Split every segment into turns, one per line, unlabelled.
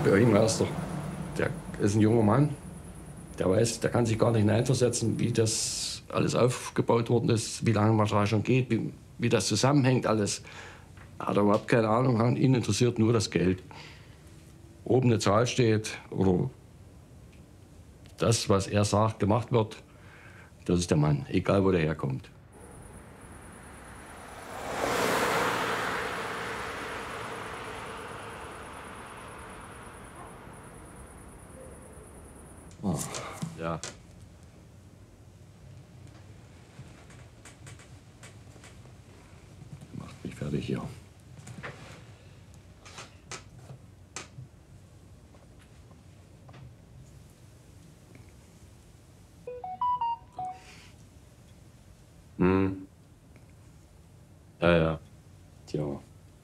Bürgermeister, der ist ein junger Mann, der weiß, der kann sich gar nicht hineinversetzen, wie das alles aufgebaut worden ist, wie lange man da schon geht, wie das zusammenhängt alles. Er hat überhaupt keine Ahnung, ihn interessiert nur das Geld. Oben eine Zahl steht oder das, was er sagt, gemacht wird, das ist der Mann, egal wo der herkommt. Oh, ja. Macht mich fertig hier. Hm. Ja, ja. Tja.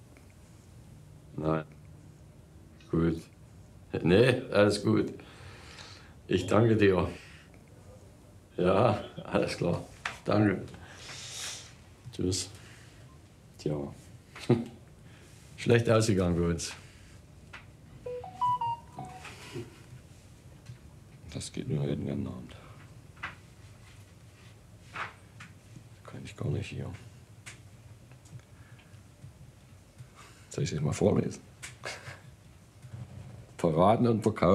Nein. Gut. Nee, alles gut. Ich danke dir. Ja, alles klar. Danke. Tschüss. Tja. Schlecht ausgegangen für uns. Das geht nur heute den ganzen Abend. Kann ich gar nicht hier. Soll ich es mal vorlesen? Verraten und verkaufen.